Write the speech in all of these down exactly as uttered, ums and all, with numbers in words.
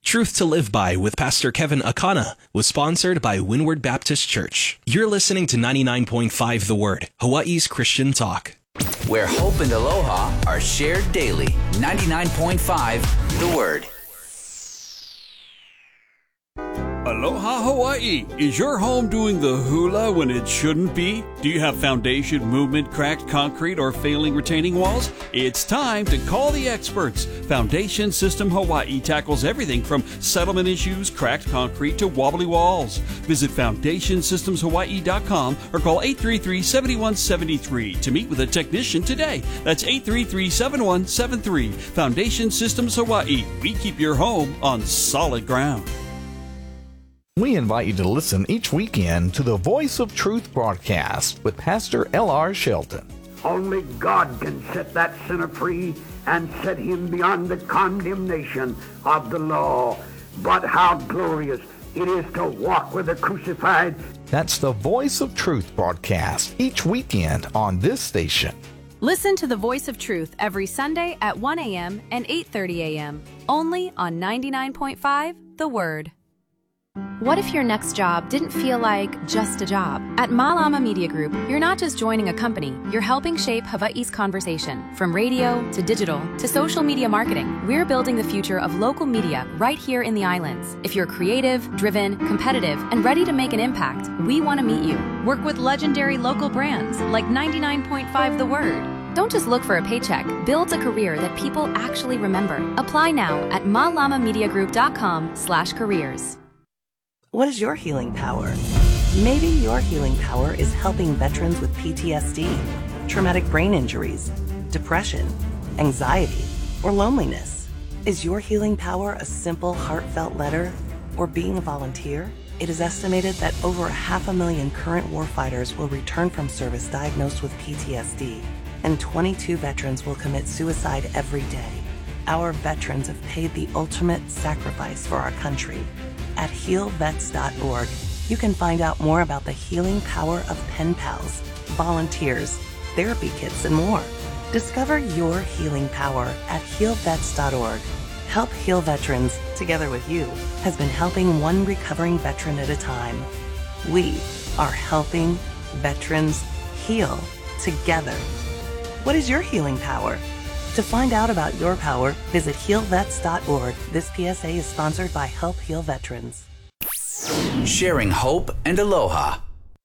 Truth to Live By with Pastor Kevin Akana was sponsored by Windward Baptist Church. You're listening to ninety-nine point five The Word, Hawaii's Christian talk. Where hope and aloha are shared daily. ninety-nine point five The Word. Aloha Hawaii! Is your home doing the hula when it shouldn't be? Do you have foundation movement, cracked concrete, or failing retaining walls? It's time to call the experts. Foundation System Hawaii tackles everything from settlement issues, cracked concrete, to wobbly walls. Visit foundation systems hawaii dot com or call eight three three, seven one seven three to meet with a technician today. That's eight three three, seven one seven three. Foundation Systems Hawaii. We keep your home on solid ground. We invite you to listen each weekend to the Voice of Truth broadcast with Pastor L R Shelton. Only God can set that sinner free and set him beyond the condemnation of the law. But how glorious it is to walk with the crucified. That's the Voice of Truth broadcast each weekend on this station. Listen to the Voice of Truth every Sunday at one a.m. and eight thirty a.m. only on ninety-nine point five The Word. What if your next job didn't feel like just a job? At Malama Media Group, you're not just joining a company, you're helping shape Hawaii's conversation. From radio to digital to social media marketing, we're building the future of local media right here in the islands. If you're creative, driven, competitive, and ready to make an impact, we want to meet you. Work with legendary local brands like ninety-nine point five The Word. Don't just look for a paycheck. Build a career that people actually remember. Apply now at malama media group dot com slash careers. What is your healing power? Maybe your healing power is helping veterans with P T S D, traumatic brain injuries, depression, anxiety, or loneliness. Is your healing power a simple, heartfelt letter or being a volunteer? It is estimated that over half a million current warfighters will return from service diagnosed with P T S D, and twenty-two veterans will commit suicide every day. Our veterans have paid the ultimate sacrifice for our country. At heal vets dot org, you can find out more about the healing power of pen pals, volunteers, therapy kits, and more. Discover your healing power at heal vets dot org. Help Heal Veterans, together with you, has been helping one recovering veteran at a time. We are helping veterans heal together. What is your healing power? To find out about your power, visit heal vets dot org. This P S A is sponsored by Help Heal Veterans. Sharing hope and aloha.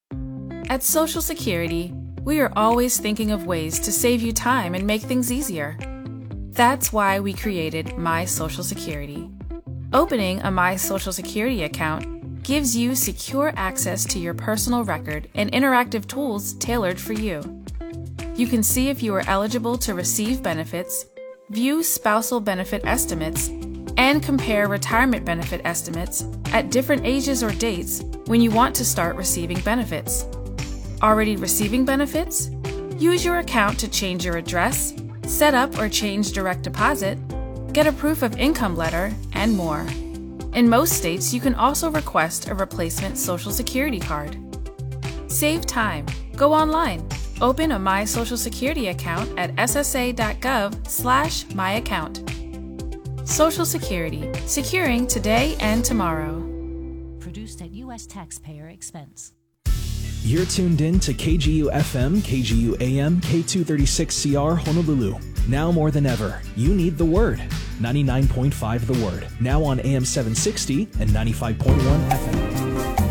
At Social Security, we are always thinking of ways to save you time and make things easier. That's why we created My Social Security. Opening a My Social Security account gives you secure access to your personal record and interactive tools tailored for you. You can see if you are eligible to receive benefits, view spousal benefit estimates, and compare retirement benefit estimates at different ages or dates when you want to start receiving benefits. Already receiving benefits? Use your account to change your address, set up or change direct deposit, get a proof of income letter, and more. In most states, you can also request a replacement Social Security card. Save time. Go online. Open a My Social Security account at s s a dot gov slash my account. Social Security, securing today and tomorrow. Produced at U S taxpayer expense. You're tuned in to K G U F M, K G U A M, K two thirty-six C R Honolulu. Now more than ever, you need the Word. ninety-nine point five The Word. Now on A M seven sixty and ninety-five point one F M.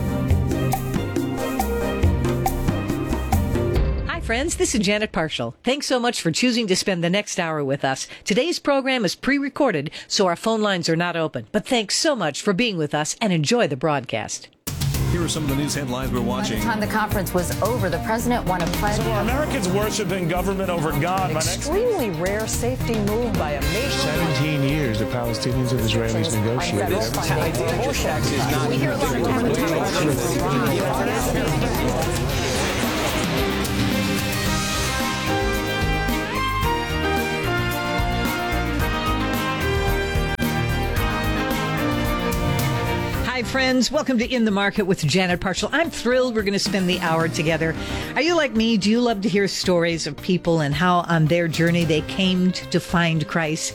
Friends, this is Janet Parshall. Thanks so much for choosing to spend the next hour with us. Today's program is pre-recorded, so our phone lines are not open. But thanks so much for being with us and enjoy the broadcast. Here are some of the news headlines we're watching. By the time the conference was over, the president won a pledge. So are Americans worshiping government over God? Extremely rare safety move by a nation. seventeen years the Palestinians and Israelis negotiated. We hear a lot of Hi, friends. Welcome to In the Market with Janet Parshall. I'm thrilled we're going to spend the hour together. Are you like me? Do you love to hear stories of people and how on their journey they came to find Christ?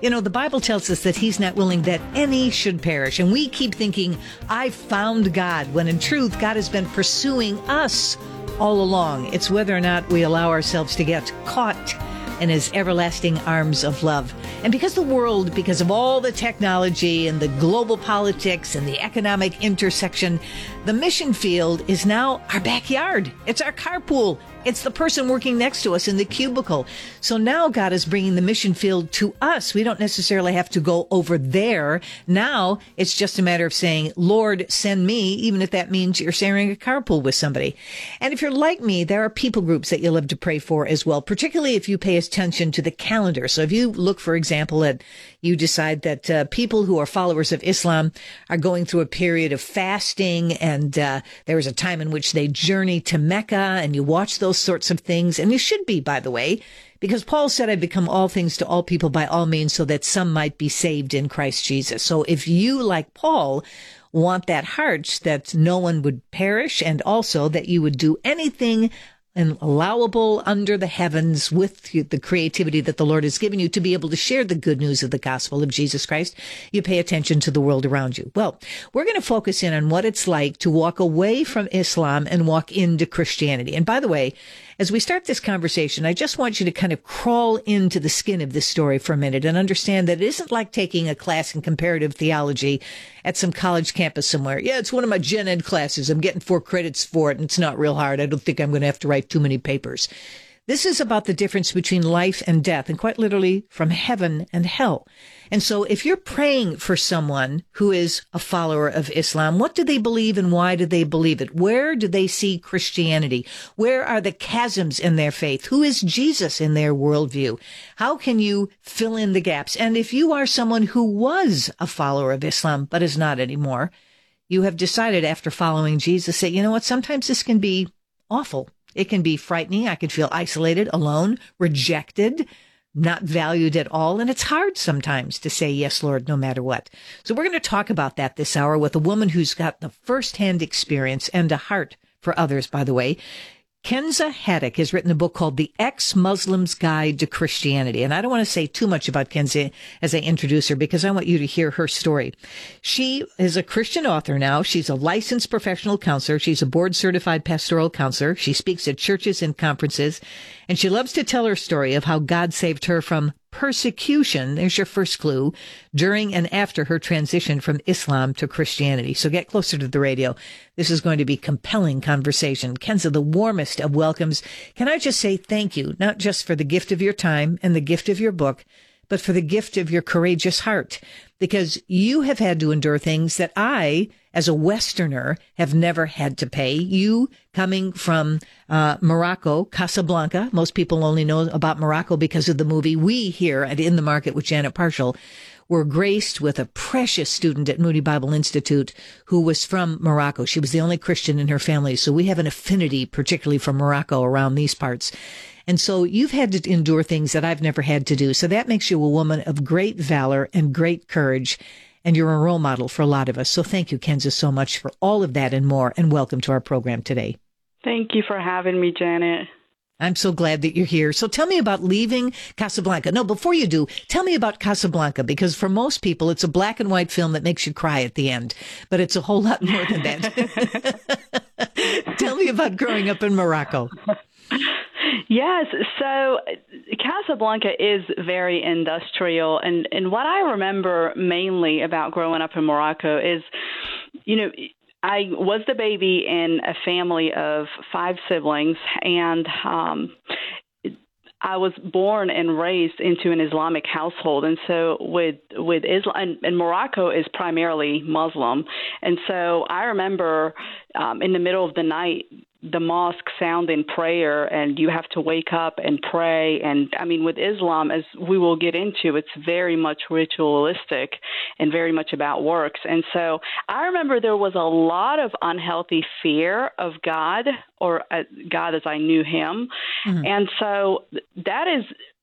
You know, the Bible tells us that he's not willing that any should perish. And we keep thinking, I found God, when in truth, God has been pursuing us all along. It's whether or not we allow ourselves to get caught in his everlasting arms of love. And because the world, because of all the technology and the global politics and the economic intersection, the mission field is now our backyard. It's our carpool. It's the person working next to us in the cubicle. So now God is bringing the mission field to us. We don't necessarily have to go over there. Now it's just a matter of saying, Lord, send me, even if that means you're sharing a carpool with somebody. And if you're like me, there are people groups that you love to pray for as well, particularly if you pay attention to the calendar. So if you look, for example, at you decide that uh, people who are followers of Islam are going through a period of fasting, and uh, there is a time in which they journey to Mecca, and you watch those sorts of things, and you should be, by the way, because Paul said, I've become all things to all people by all means so that some might be saved in Christ Jesus. So if you, like Paul, want that heart that no one would perish, and also that you would do anything and allowable under the heavens with the creativity that the Lord has given you to be able to share the good news of the gospel of Jesus Christ, you pay attention to the world around you. Well, we're going to focus in on what it's like to walk away from Islam and walk into Christianity. And by the way, as we start this conversation, I just want you to kind of crawl into the skin of this story for a minute and understand that it isn't like taking a class in comparative theology at some college campus somewhere. Yeah, it's one of my gen ed classes. I'm getting four credits for it, and it's not real hard. I don't think I'm going to have to write too many papers. This is about the difference between life and death, and quite literally from heaven and hell. And so if you're praying for someone who is a follower of Islam, what do they believe and why do they believe it? Where do they see Christianity? Where are the chasms in their faith? Who is Jesus in their worldview? How can you fill in the gaps? And if you are someone who was a follower of Islam but is not anymore, you have decided after following Jesus that, you know what, sometimes this can be awful. It can be frightening. I can feel isolated, alone, rejected, not valued at all. And it's hard sometimes to say, yes, Lord, no matter what. So we're going to talk about that this hour with a woman who's got the firsthand experience and a heart for others, by the way. Kenza Haddock has written a book called The Ex-Muslim's Guide to Christianity. And I don't want to say too much about Kenza as I introduce her because I want you to hear her story. She is a Christian author now. She's a licensed professional counselor. She's a board-certified pastoral counselor. She speaks at churches and conferences. And she loves to tell her story of how God saved her from persecution, there's your first clue, during and after her transition from Islam to Christianity. So get closer to the radio. This is going to be compelling conversation. Kenza, the warmest of welcomes. Can I just say thank you, not just for the gift of your time and the gift of your book, but for the gift of your courageous heart, because you have had to endure things that I, as a Westerner, have never had to pay. You coming from uh, Morocco, Casablanca. Most people only know about Morocco because of the movie. We here at In the Market with Janet Parshall were graced with a precious student at Moody Bible Institute who was from Morocco. She was the only Christian in her family, so we have an affinity, particularly for Morocco around these parts. And so you've had to endure things that I've never had to do. So that makes you a woman of great valor and great courage. And you're a role model for a lot of us. So thank you, Kenza, so much for all of that and more. And welcome to our program today. Thank you for having me, Janet. I'm so glad that you're here. So tell me about leaving Casablanca. No, before you do, tell me about Casablanca, because for most people, it's a black and white film that makes you cry at the end. But it's a whole lot more than that. Tell me about growing up in Morocco. Yes. So Casablanca is very industrial. And, and what I remember mainly about growing up in Morocco is, you know, I was the baby in a family of five siblings, and um, I was born and raised into an Islamic household. And so with with Islam, and, and Morocco is primarily Muslim. And so I remember um, in the middle of the night, the mosque sounding prayer, and you have to wake up and pray. And I mean, with Islam, as we will get into, it's very much ritualistic and very much about works. And so I remember there was a lot of unhealthy fear of God, or uh, God as I knew him. Mm-hmm. And so that is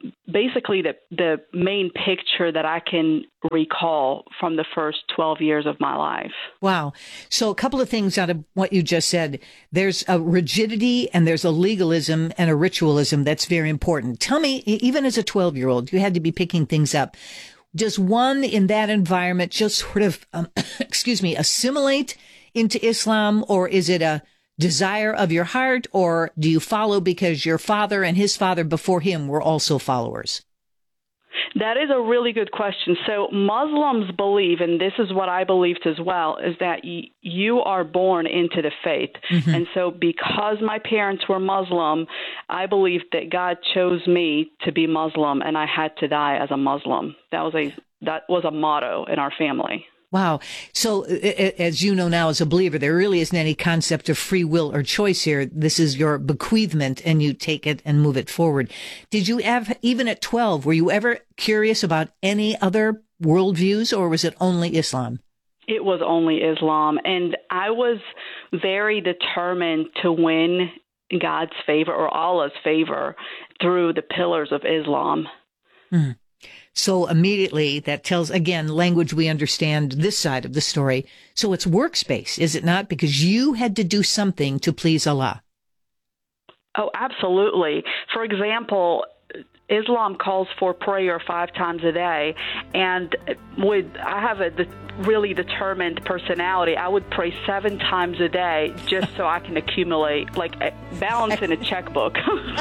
basically the the main picture that I can recall from the first twelve years of my life. Wow. So a couple of things out of what you just said. There's a rigidity and there's a legalism and a ritualism that's very important. Tell me, even as a twelve-year-old, you had to be picking things up. Does one in that environment just sort of, um, excuse me, assimilate into Islam, or is it a desire of your heart, or do you follow because your father and his father before him were also followers? That is a really good question. So Muslims believe, and this is what I believed as well, is that y- you are born into the faith. Mm-hmm. And so because my parents were Muslim, I believed that God chose me to be Muslim, and I had to die as a Muslim. That was a that was a motto in our family. Wow. So as you know now as a believer, there really isn't any concept of free will or choice here. This is your bequeathment and you take it and move it forward. Did you have, even at twelve, were you ever curious about any other worldviews, or was it only Islam? It was only Islam. And I was very determined to win God's favor or Allah's favor through the pillars of Islam. Hmm. So immediately that tells, again, language we understand this side of the story. So it's workspace, is it not? Because you had to do something to please Allah. Oh, absolutely. For example, Islam calls for prayer five times a day. And with I have a de- really determined personality. I would pray seven times a day just so I can accumulate, like, a balance in a checkbook.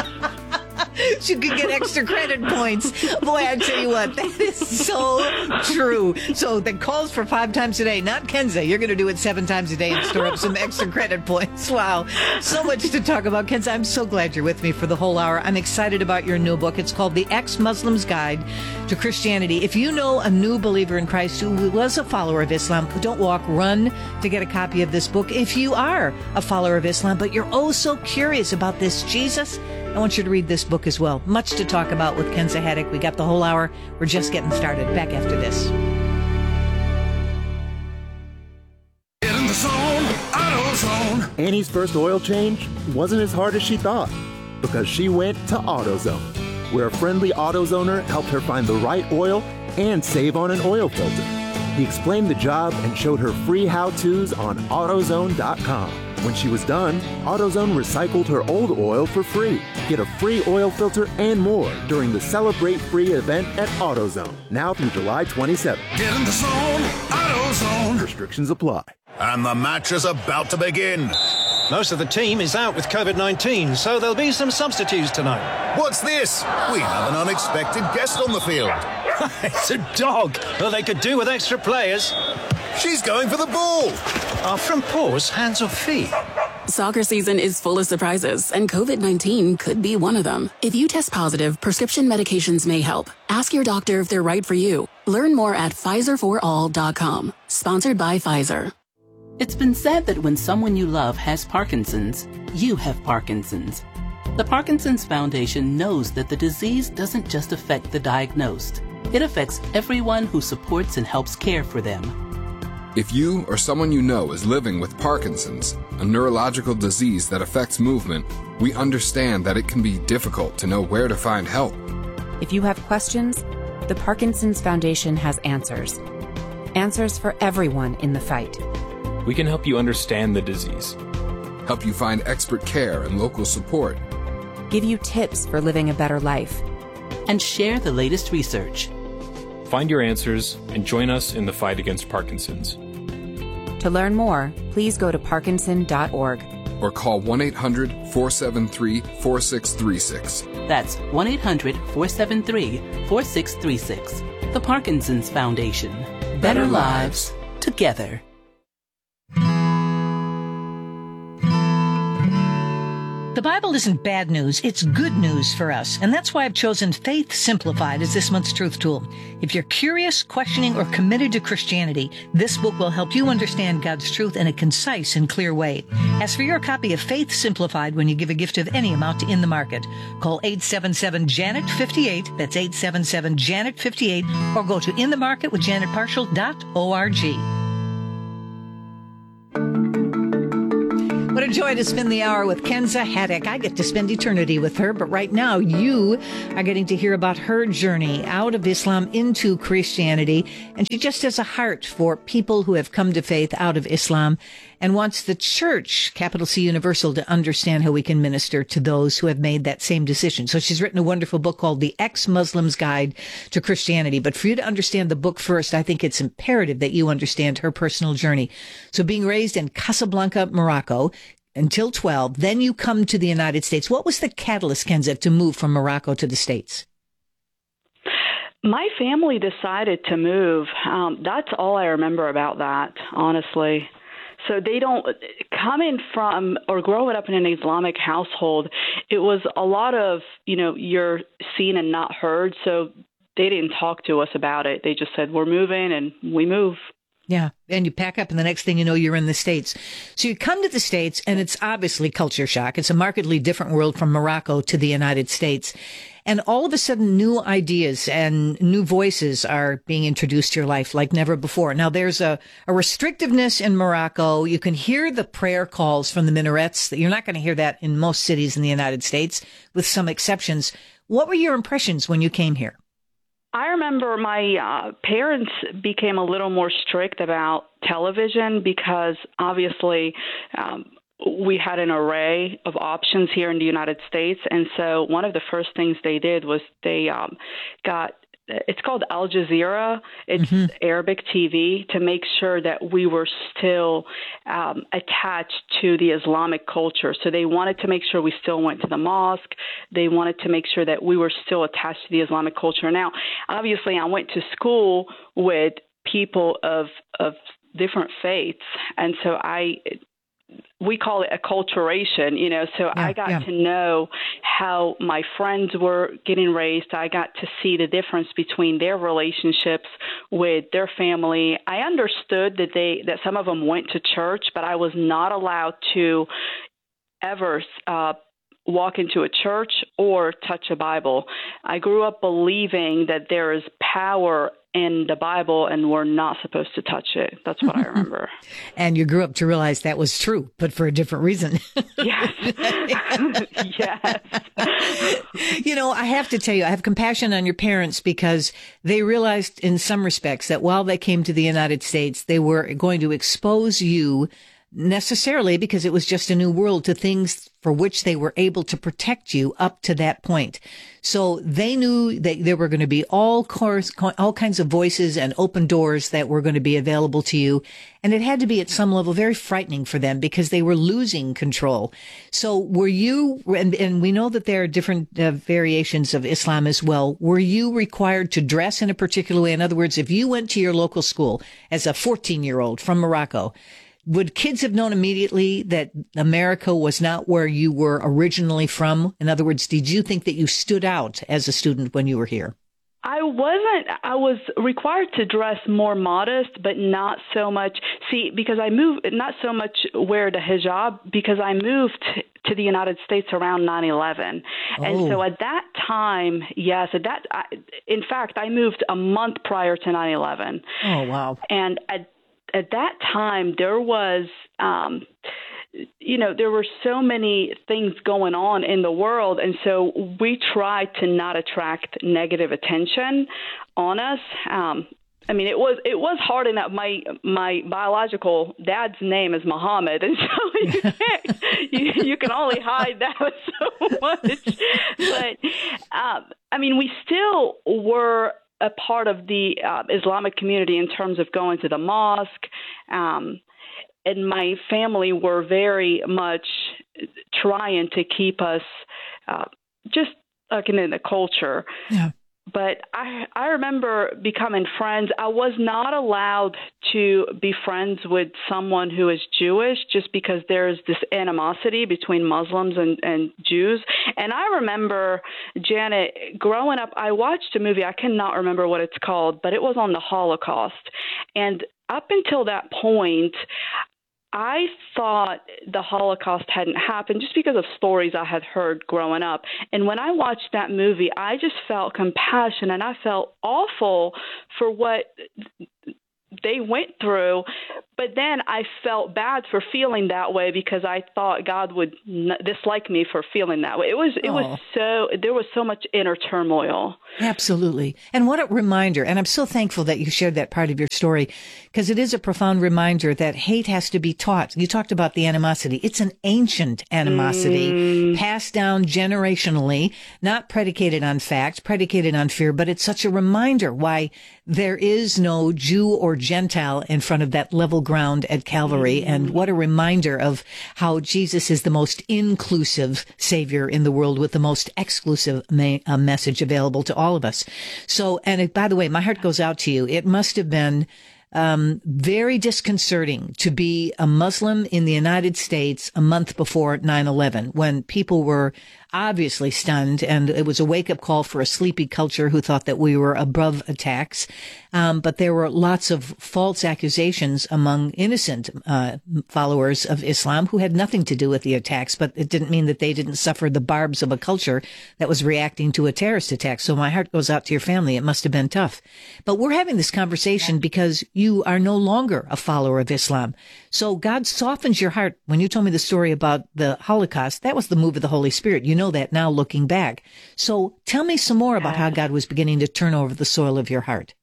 You could get extra credit points. Boy, I tell you what, that is so true. So that calls for five times a day, not Kenza. You're going to do it seven times a day and store up some extra credit points. Wow. So much to talk about, Kenza. I'm so glad you're with me for the whole hour. I'm excited about your new book. It's called The Ex-Muslim's Guide to Christianity. If you know a new believer in Christ who was a follower of Islam, don't walk, run to get a copy of this book. If you are a follower of Islam, but you're oh so curious about this Jesus, I want you to read this book as well. Much to talk about with Kenza Haddock. We got the whole hour. We're just getting started. Back after this. Get in the zone, AutoZone. Annie's first oil change wasn't as hard as she thought because she went to AutoZone, where a friendly AutoZoner helped her find the right oil and save on an oil filter. He explained the job and showed her free how-tos on AutoZone dot com. When she was done, AutoZone recycled her old oil for free. Get a free oil filter and more during the Celebrate Free event at AutoZone, now through July twenty-seventh. Get in the zone, AutoZone. Restrictions apply. And the match is about to begin. Most of the team is out with covid nineteen, so there'll be some substitutes tonight. What's this? We have an unexpected guest on the field. It's a dog. Well, they could do with extra players. She's going for the ball. Are from paws, hands or feet? Soccer season is full of surprises, and covid nineteen could be one of them. If you test positive, prescription medications may help. Ask your doctor if they're right for you. Learn more at Pfizer for all dot com. Sponsored by Pfizer. It's been said that when someone you love has Parkinson's, you have Parkinson's. The Parkinson's Foundation knows that the disease doesn't just affect the diagnosed. It affects everyone who supports and helps care for them. If you or someone you know is living with Parkinson's, a neurological disease that affects movement, we understand that it can be difficult to know where to find help. If you have questions, the Parkinson's Foundation has answers. Answers for everyone in the fight. We can help you understand the disease, help you find expert care and local support, give you tips for living a better life, and share the latest research. Find your answers and join us in the fight against Parkinson's. To learn more, please go to Parkinson dot org. Or call one eight hundred, four seven three, four six three six. That's one eight hundred, four seven three, four six three six. The Parkinson's Foundation. Better, Better lives together. The Bible isn't bad news, it's good news for us. And that's why I've chosen Faith Simplified as this month's truth tool. If you're curious, questioning, or committed to Christianity, this book will help you understand God's truth in a concise and clear way. Ask for your copy of Faith Simplified when you give a gift of any amount to In the Market. Call eight seven seven, Janet fifty-eight, that's eight seven seven, Janet fifty-eight, or go to in the market with janet partial dot org. What a joy to spend the hour with Kenza Haddock. I get to spend eternity with her, but right now you are getting to hear about her journey out of Islam into Christianity. And she just has a heart for people who have come to faith out of Islam and wants the church, capital C Universal, to understand how we can minister to those who have made that same decision. So she's written a wonderful book called The Ex-Muslim's Guide to Christianity. But for you to understand the book first, I think it's imperative that you understand her personal journey. So being raised in Casablanca, Morocco, until twelve, then you come to the United States. What was the catalyst, Kenza, to move from Morocco to the States? My family decided to move. Um, that's all I remember about that, honestly. So they don't, coming from or growing up in an Islamic household, it was a lot of, you know, you're seen and not heard. So they didn't talk to us about it. They just said, we're moving, and we move. Yeah. And you pack up, and the next thing you know, you're in the States. So you come to the States, and it's obviously culture shock. It's a markedly different world from Morocco to the United States. And all of a sudden, new ideas and new voices are being introduced to your life like never before. Now, there's a, a restrictiveness in Morocco. You can hear the prayer calls from the minarets. You're not going to hear that in most cities in the United States, with some exceptions. What were your impressions when you came here? I remember my uh, parents became a little more strict about television because obviously um, we had an array of options here in the United States. And so one of the first things they did was they um, got, it's called Al Jazeera. It's mm-hmm. Arabic T V, to make sure that we were still um, attached to the Islamic culture. So they wanted to make sure we still went to the mosque. They wanted to make sure that we were still attached to the Islamic culture. Now, obviously, I went to school with people of of different faiths. And so I... we call it acculturation, you know, so yeah, I got yeah. to know how my friends were getting raised. I got to see the difference between their relationships with their family. I understood that they, that some of them went to church, but I was not allowed to ever uh, walk into a church or touch a Bible. I grew up believing that there is power in the Bible, and we're not supposed to touch it. That's what I remember. And you grew up to realize that was true, but for a different reason. Yes. Yes. You know, I have to tell you, I have compassion on your parents because they realized in some respects that while they came to the United States, they were going to expose you necessarily because it was just a new world to things for which they were able to protect you up to that point. So they knew that there were going to be all course, all kinds of voices and open doors that were going to be available to you. And it had to be at some level very frightening for them because they were losing control. So were you, and, and we know that there are different uh, variations of Islam as well. Were you required to dress in a particular way? In other words, if you went to your local school as a fourteen year old from Morocco, would kids have known immediately that America was not where you were originally from? In other words, did you think that you stood out as a student when you were here? I wasn't. I was required to dress more modest, but not so much. See, because I moved, not so much wear the hijab, because I moved to the United States around nine eleven. Oh. And so at that time, yes, at that, I, in fact, I moved a month prior to nine eleven. Oh, wow. And at At that time, there was, um, you know, there were so many things going on in the world. And so we tried to not attract negative attention on us. Um, I mean, it was it was hard enough. My my biological dad's name is Muhammad, and so you can't, you, you can only hide that so much. But, um, I mean, we still were a part of the uh, Islamic community in terms of going to the mosque. Um, and my family were very much trying to keep us uh, just like in the culture. Yeah. But I, I remember becoming friends. I was not allowed to be friends with someone who is Jewish just because there's this animosity between Muslims and, and Jews. And I remember, Janet, growing up, I watched a movie. I cannot remember what it's called, but it was on the Holocaust. And up until that point, I thought the Holocaust hadn't happened just because of stories I had heard growing up. And when I watched that movie, I just felt compassion and I felt awful for what they went through. But but then I felt bad for feeling that way because I thought God would n- dislike me for feeling that way. It was, it Oh. was so, there was so much inner turmoil. Absolutely. And what a reminder. And I'm so thankful that you shared that part of your story, because it is a profound reminder that hate has to be taught. You talked about the animosity. It's an ancient animosity Mm. passed down generationally, not predicated on fact, predicated on fear, but it's such a reminder why there is no Jew or Gentile in front of that level ground at Calvary. And what a reminder of how Jesus is the most inclusive Savior in the world with the most exclusive ma- uh, message available to all of us. So, and it, by the way, my heart goes out to you. It must have been um, very disconcerting to be a Muslim in the United States a month before nine eleven, when people were obviously stunned, and it was a wake-up call for a sleepy culture who thought that we were above attacks. Um, but there were lots of false accusations among innocent uh, followers of Islam who had nothing to do with the attacks, but it didn't mean that they didn't suffer the barbs of a culture that was reacting to a terrorist attack. So my heart goes out to your family. It must have been tough. But we're having this conversation because you are no longer a follower of Islam. So God softens your heart. When you told me the story about the Holocaust, that was the move of the Holy Spirit. You know that now looking back. So tell me some more about how God was beginning to turn over the soil of your heart.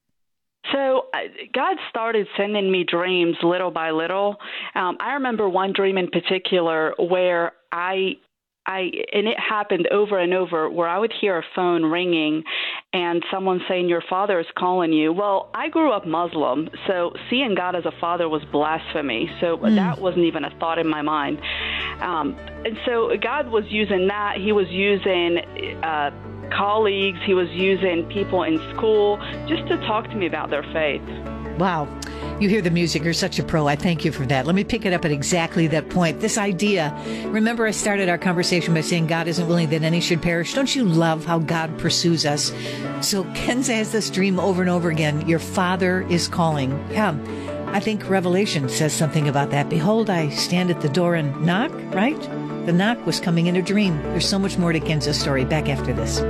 So uh, God started sending me dreams little by little. Um, I remember one dream in particular where I I, and it happened over and over, where I would hear a phone ringing and someone saying, your father is calling you. Well, I grew up Muslim, so seeing God as a father was blasphemy. So mm. that wasn't even a thought in my mind. Um, and so God was using that. He was using uh, colleagues. He was using people in school just to talk to me about their faith. Wow. You hear the music. You're such a pro. I thank you for that. Let me pick it up at exactly that point. This idea, remember I started our conversation by saying God isn't willing that any should perish. Don't you love how God pursues us? So Ken has this dream over and over again. Your father is calling. Yeah. I think Revelation says something about that. Behold, I stand at the door and knock, right? The knock was coming in a dream. There's so much more to Ken's story. Back after this.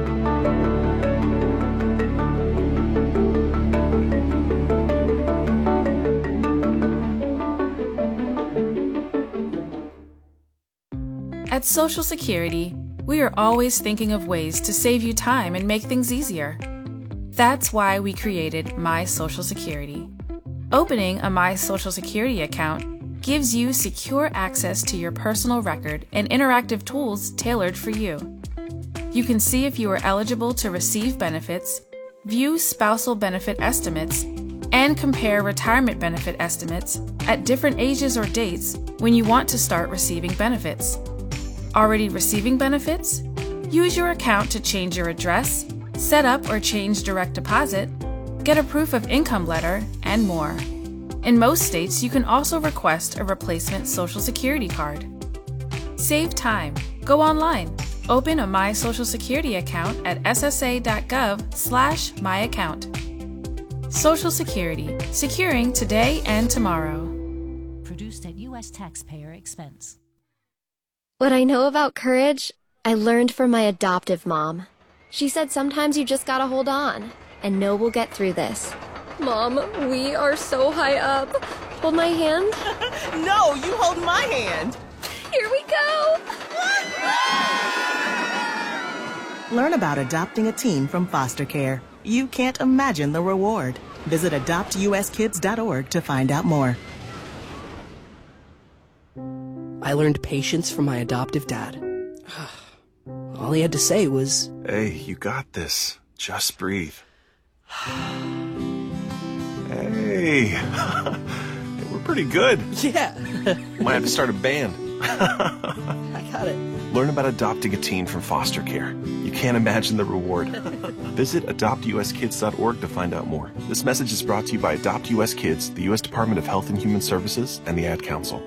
At Social Security, we are always thinking of ways to save you time and make things easier. That's why we created My Social Security. Opening a My Social Security account gives you secure access to your personal record and interactive tools tailored for you. You can see if you are eligible to receive benefits, view spousal benefit estimates, and compare retirement benefit estimates at different ages or dates when you want to start receiving benefits. Already receiving benefits? Use your account to change your address, set up or change direct deposit, get a proof of income letter, and more. In most states, you can also request a replacement Social Security card. Save time. Go online. Open a My Social Security account at ssa.gov slash my account. Social Security. Securing today and tomorrow. Produced at U S taxpayer expense. What I know about courage, I learned from my adoptive mom. She said sometimes you just gotta hold on and know we'll get through this. Mom, we are so high up. Hold my hand. No, you hold my hand. Here we go. Learn about adopting a teen from foster care. You can't imagine the reward. Visit adopt u s kids dot org to find out more. I learned patience from my adoptive dad. All he had to say was, "Hey, you got this. Just breathe." Hey, we're pretty good. Yeah. Might have to start a band. I got it. Learn about adopting a teen from foster care. You can't imagine the reward. Visit adopt u s kids dot org to find out more. This message is brought to you by Adopt U S Kids, the U S Department of Health and Human Services, and the Ad Council.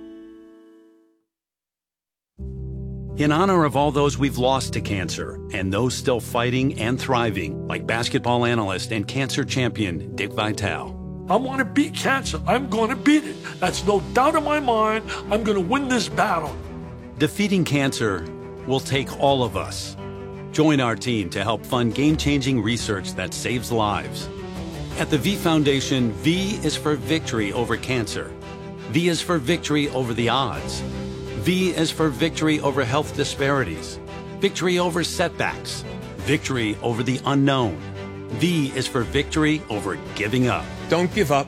In honor of all those we've lost to cancer and those still fighting and thriving, like basketball analyst and cancer champion Dick Vitale. I want to beat cancer. I'm going to beat it. That's no doubt in my mind. I'm going to win this battle. Defeating cancer will take all of us. Join our team to help fund game-changing research that saves lives. At the V Foundation, V is for victory over cancer. V is for victory over the odds. V is for victory over health disparities, victory over setbacks, victory over the unknown. V is for victory over giving up. Don't give up.